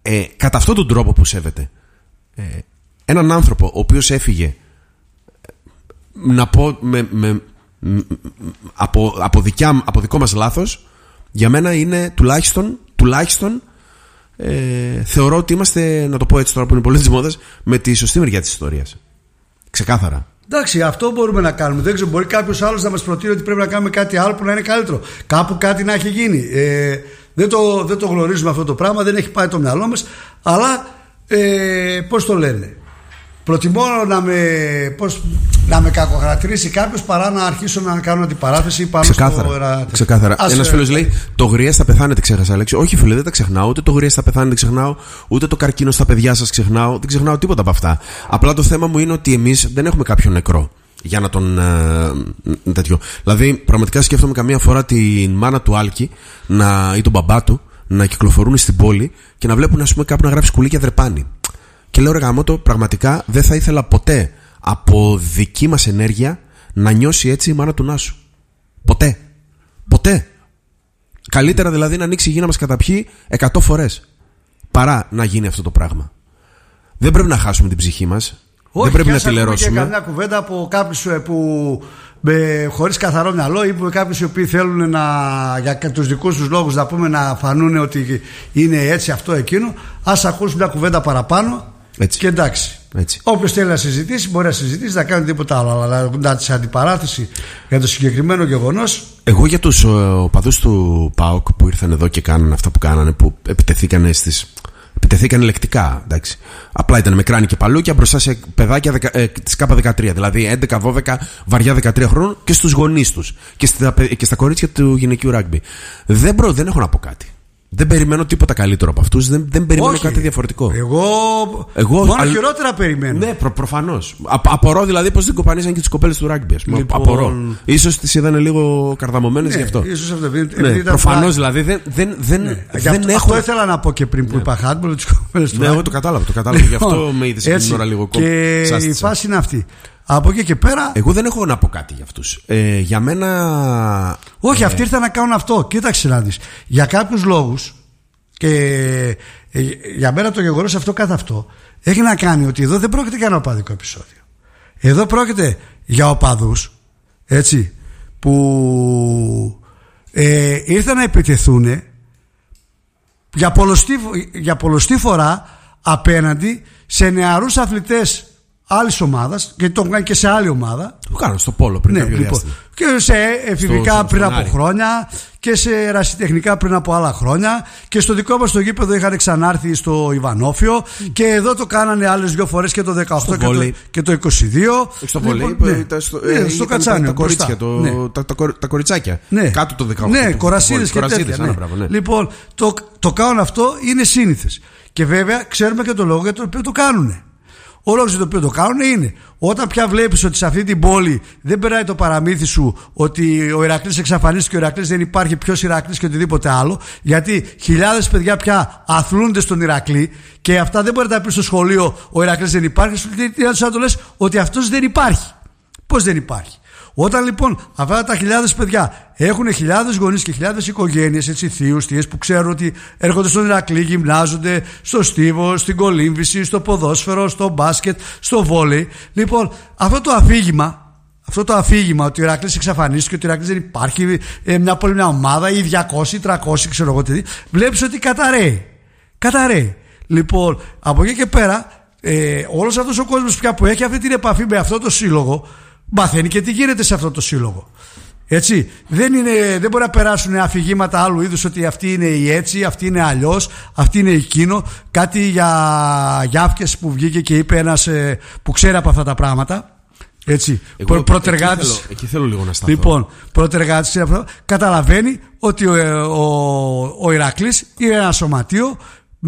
κατά αυτόν τον τρόπο που σέβεται έναν άνθρωπο ο οποίος έφυγε, να πω από δικό μας λάθος, για μένα είναι τουλάχιστον θεωρώ ότι είμαστε, να το πω έτσι τώρα που είναι πολύ της μόδας, με τη σωστή μεριά της ιστορίας. Ξεκάθαρα. Εντάξει, αυτό μπορούμε να κάνουμε. Δεν ξέρω, μπορεί κάποιος άλλος να μας προτείνει ότι πρέπει να κάνουμε κάτι άλλο που να είναι καλύτερο. Κάπου κάτι να έχει γίνει. Δεν το γνωρίζουμε αυτό το πράγμα, δεν έχει πάει το μυαλό μας. Αλλά πώς το λένε, προτιμώ να με κακοχαρακτηρίσει κάποιος παρά να αρχίσω να κάνω αντιπαράθεση πάνω Ξεκάθαρα. Ένας φίλος λέει: το γρίας θα πεθάνετε, ξέχασα, Αλέξη. Όχι, φίλε, δεν τα ξεχνάω. Ούτε το γρίας θα πεθάνετε, ξεχνάω. Ούτε το καρκίνο στα παιδιά σας ξεχνάω. Δεν ξεχνάω τίποτα από αυτά. Απλά το θέμα μου είναι ότι εμείς δεν έχουμε κάποιον νεκρό για να τον. Τέτοιο. Δηλαδή, πραγματικά σκέφτομαι καμία φορά την μάνα του Άλκη ή τον μπαμπά του να κυκλοφορούν στην πόλη και να βλέπουν, ας πούμε, κάπου να γράφει σκουλίκια δρεπάνι. Και λέω: ρε γαμώτο, πραγματικά δεν θα ήθελα ποτέ από δική μας ενέργεια να νιώσει έτσι η μάνα του Νάσου. Ποτέ. Καλύτερα δηλαδή να ανοίξει η γη να μας καταπιεί 100 φορές παρά να γίνει αυτό το πράγμα. Δεν πρέπει να χάσουμε την ψυχή μας. Δεν πρέπει να τηλερώσουμε. Όχι, καμιά κουβέντα από κάποιους που χωρίς καθαρό μυαλό ή κάποιους οι οποίοι θέλουν για τους δικούς τους λόγους να φανούν ότι είναι έτσι αυτό εκείνο. Ας ακούσουν μια κουβέντα παραπάνω. Έτσι. Και εντάξει. Όποιος θέλει να συζητήσει μπορεί να συζητήσει, να κάνει τίποτα άλλο. Αλλά να της αντιπαράθεση για το συγκεκριμένο γεγονός. Εγώ για τους οπαδούς του ΠΑΟΚ που ήρθαν εδώ και κάνανε αυτά που κάνανε, που επιτεθήκανε λεκτικά, εντάξει. Απλά ήταν με κράνη και παλούκια μπροστά σε παιδάκια της K13, δηλαδή 11-12 βαριά 13 χρόνων, και στους γονείς τους και στα κορίτσια του γυναικείου ράγκμπι. Δεν έχω να πω κάτι. Δεν περιμένω τίποτα καλύτερο από αυτούς. Δεν περιμένω κάτι διαφορετικό. Εγώ μόνο χειρότερα περιμένω. Ναι, προφανώς. Απορώ δηλαδή πως δεν κοπανίσαν και τις κοπέλες του ράγκμπι. Απορώ. Ίσως τις είδανε λίγο καρδαμωμένες γι' αυτό. Ίσως αυτό. Προφανώς δηλαδή δεν έχω. Αυτό ήθελα να πω και πριν που είπα handball τις κοπέλες του ράγκμπι. Ναι, εγώ το κατάλαβα. Γι' αυτό με είδες την ώρα λίγο κόμμα. Και η φάση είναι αυτή. Από εκεί και πέρα. Εγώ δεν έχω να πω κάτι για αυτούς. Για μένα. Όχι, αυτοί ήρθαν να κάνουν αυτό. Κοίταξε να δεις. Για κάποιους λόγους. Και για μένα το γεγονός αυτό καθ' αυτό έχει να κάνει ότι εδώ δεν πρόκειται για ένα οπαδικό επεισόδιο. Εδώ πρόκειται για οπαδούς, έτσι, που ήρθαν να επιτεθούν για πολλοστή φορά απέναντι σε νεαρούς αθλητές άλλης ομάδας, γιατί το κάνει και σε άλλη ομάδα. Το κάνω στο πόλο πριν κάποιο διάστημα. Και σε εφηβικά πριν από χρόνια και σε ερασιτεχνικά πριν από άλλα χρόνια. Και στο δικό μας το γήπεδο είχαν ξανάρθει στο Ιβανόφιο. Και εδώ το κάνανε άλλες 2 φορές και το 18 και το 22. Στο βολέι, στο Κατσάνιο. Τα κοριτσάκια. Κάτω το 18. Ναι, κορασίδες και τέτοια. Λοιπόν, το κάνουν αυτό, είναι σύνηθες. Και βέβαια ξέρουμε και το λόγο για τον οποίο το κάνουνε. Ο λόγος για τον οποίο το κάνουν είναι όταν πια βλέπεις ότι σε αυτή την πόλη δεν περνάει το παραμύθι σου ότι ο Ηρακλής εξαφανίστηκε, ο Ηρακλής δεν υπάρχει, ποιος Ηρακλής και οτιδήποτε άλλο, γιατί χιλιάδες παιδιά πια αθλούνται στον Ηρακλή και αυτά δεν μπορεί να τα πει στο σχολείο ο Ηρακλής δεν υπάρχει. Σου λέει να το λες ότι αυτός δεν υπάρχει. Πώς δεν υπάρχει? Όταν λοιπόν αυτά τα χιλιάδες παιδιά έχουν χιλιάδες γονείς και χιλιάδες οικογένειες, έτσι, θείους, θείες που ξέρουν ότι έρχονται στον Ηρακλή, γυμνάζονται στο στίβο, στην κολύμβηση, στο ποδόσφαιρο, στο μπάσκετ, στο βόλεϊ. Λοιπόν, αυτό το αφήγημα ότι ο Ηρακλής εξαφανίστηκε, ότι ο Ηρακλής δεν υπάρχει, μια ομάδα ή 200 ή 300, ξέρω εγώ τι, βλέπεις ότι καταραίει. Λοιπόν, από εκεί και πέρα, όλος αυτός ο κόσμος πια που έχει αυτή την επαφή με αυτό το σύλλογο, μαθαίνει και τι γίνεται σε αυτό το σύλλογο. Έτσι, δεν μπορεί να περάσουν αφηγήματα άλλου είδους ότι αυτή είναι η έτσι, αυτή είναι αλλιώς, αυτή είναι εκείνο. Κάτι για Γιάφκες που βγήκε και είπε ένας που ξέρει από αυτά τα πράγματα. Έτσι, πρωτεργάτης. Εκεί θέλω λίγο να σταθώ. Λοιπόν, πρωτεργάτης καταλαβαίνει ότι ο Ηρακλής είναι ένα σωματείο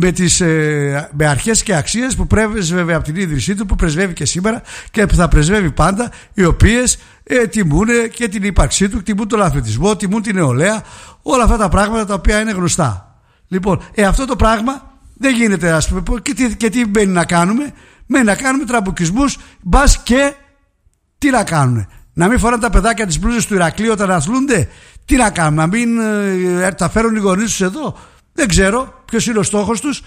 με αρχές και αξίες που πρέσβευε από την ίδρυσή του, που πρεσβεύει και σήμερα και που θα πρεσβεύει πάντα, οι οποίες τιμούν και την ύπαρξή του, τιμούν τον αθλητισμό, τιμούν την νεολαία, όλα αυτά τα πράγματα τα οποία είναι γνωστά. Λοιπόν, αυτό το πράγμα δεν γίνεται, ας πούμε, και τι μπαίνει να κάνουμε? Μένει να κάνουμε τραμπουκισμούς, μπας και τι να κάνουν? Να μην φοράνε τα παιδάκια τις μπλούζες του Ηρακλείου όταν αθλούνται? Τι να κάνουμε? Να μην τα φέρουν οι γονείς τους εδώ? Δεν ξέρω ποιος είναι ο στόχος τους.